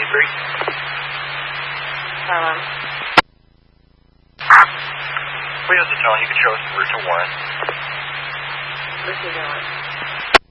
23. Leo's the tone. You can show us the route to Warren. Where's he going?